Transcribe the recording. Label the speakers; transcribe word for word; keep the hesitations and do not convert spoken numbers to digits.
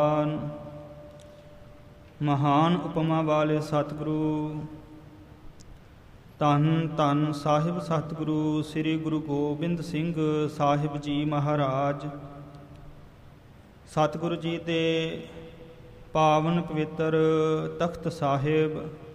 Speaker 1: ਮਹਾਨ ਉਪਮਾ ਵਾਲੇ ਸਤਿਗੁਰੂ ਧੰਨ ਧੰਨ ਸਾਹਿਬ ਸਤਿਗੁਰੂ ਸ੍ਰੀ ਗੁਰੂ ਗੋਬਿੰਦ ਸਿੰਘ ਸਾਹਿਬ ਜੀ ਮਹਾਰਾਜ। ਸਤਿਗੁਰੂ ਜੀ ਦੇ ਪਾਵਨ ਪਵਿੱਤਰ ਤਖਤ ਸਾਹਿਬ